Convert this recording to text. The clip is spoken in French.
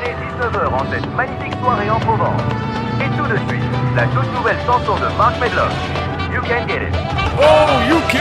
Il est 19 heures en cette magnifique soirée en Provence. Et tout de suite, la toute nouvelle chanson de Mark Medlock, You Can Get It. Oh, you can